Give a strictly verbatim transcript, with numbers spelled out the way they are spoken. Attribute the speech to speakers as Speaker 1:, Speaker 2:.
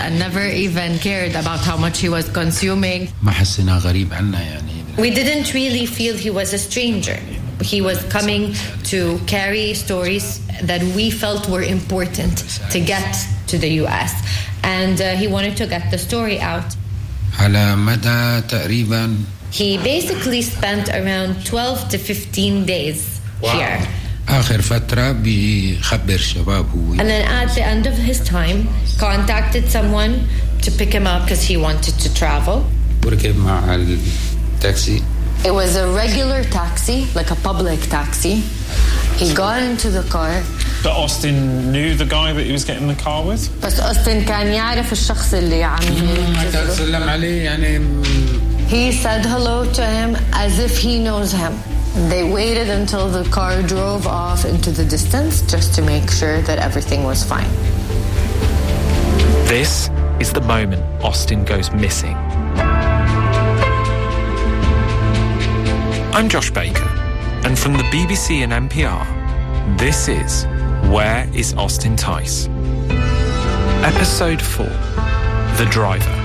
Speaker 1: and never even cared about how much he was consuming.
Speaker 2: ما حسينا غريب عنا يعني.
Speaker 1: We didn't really feel he was a stranger. He was coming to carry stories that we felt were important to get to the U S. And uh, he wanted to get the story out.
Speaker 2: على مدى تقريبا.
Speaker 1: He basically spent around twelve to fifteen days wow. here.
Speaker 2: آخر فترة بيخبر شباب هو.
Speaker 1: And then at the end of his time, contacted someone to pick him up because he wanted to travel.
Speaker 2: وركب مع التاكسي.
Speaker 1: It was a regular taxi, like a public taxi. He got into the car.
Speaker 3: But Austin knew the guy that he was getting the car with?
Speaker 1: بس أوستن كان يعرف الشخص اللي عم
Speaker 2: يسلم عليه يعني.
Speaker 1: He said hello to him as if he knows him. They waited until the car drove off into the distance just to make sure that everything was fine.
Speaker 4: This is the moment Austin goes missing. I'm Josh Baker, and from the B B C and N P R, this is Where is Austin Tice? Episode four, The Driver.